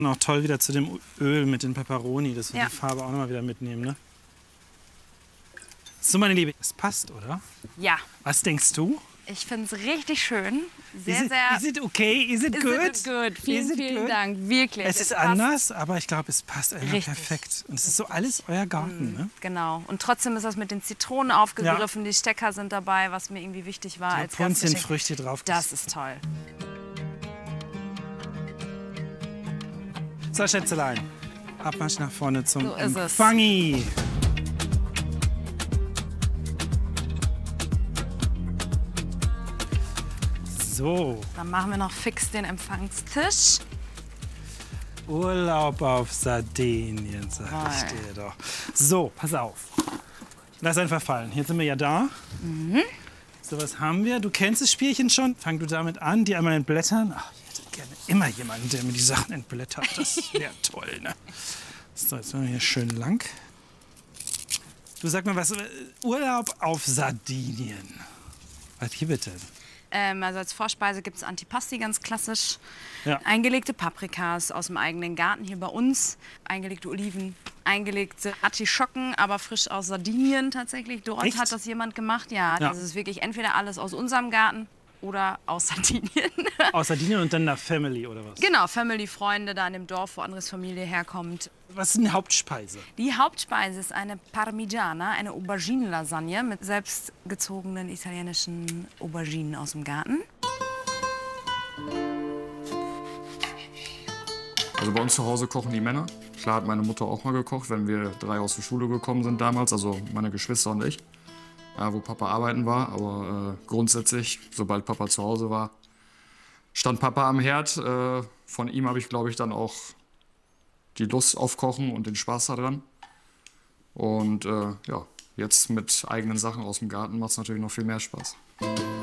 Und auch toll wieder zu dem Öl mit den Peperoni, dass wir Ja. die Farbe auch noch mal wieder mitnehmen, ne? So, meine Liebe, es passt, oder? Ja, Was denkst du? ich finde es richtig schön. Sehr, Is sehr... it okay? Is it good? Is it good? Vielen, Is it vielen good? Dank. Wirklich. Es ist passt. anders, aber ich glaube, es passt einfach Richtig. perfekt. Und es ist so alles euer Garten, ne? Genau. Und trotzdem ist das mit den Zitronen aufgegriffen. Die Stecker sind dabei, was mir irgendwie wichtig war als Gastgeschenk. Ponzienfrüchte drauf. Das ist toll. So, Schätzelein. Abmarsch nach vorne zum So ist es. Empfangi. So, Dann machen wir noch fix den Empfangstisch. Urlaub auf Sardinien, sag ich dir doch. So, pass auf. Lass einfach fallen. Jetzt sind wir ja da. So, was haben wir? Du kennst das Spielchen schon. Fang du damit an, die einmal entblättern. Ach, ich hätte gerne immer jemanden, der mir die Sachen entblättert. Das wäre toll, ne? So, jetzt machen wir hier schön lang. Du sag mal was, Urlaub auf Sardinien. Was gibt es denn? Also als Vorspeise gibt es Antipasti, ganz klassisch. Ja. Eingelegte Paprikas aus dem eigenen Garten hier bei uns. Eingelegte Oliven, eingelegte Artischocken, aber frisch aus Sardinien tatsächlich. Dort Echt? hat das jemand gemacht. Ja, Ja. das ist wirklich entweder alles aus unserem Garten oder aus Sardinien. Aus Sardinien und dann nach Family oder was? Genau, Family, Freunde da in dem Dorf, wo Andres Familie herkommt. Was ist eine Hauptspeise? Die Hauptspeise ist eine Parmigiana, eine Auberginen-Lasagne mit selbstgezogenen italienischen Auberginen aus dem Garten. Also bei uns zu Hause kochen die Männer. Klar hat meine Mutter auch mal gekocht, wenn wir 3 aus der Schule gekommen sind damals, also meine Geschwister und ich, wo Papa arbeiten war. Aber grundsätzlich, sobald Papa zu Hause war, stand Papa am Herd. Von ihm habe ich, glaube ich, dann auch die Lust auf Kochen und den Spaß daran. Und ja, jetzt mit eigenen Sachen aus dem Garten macht es natürlich noch viel mehr Spaß.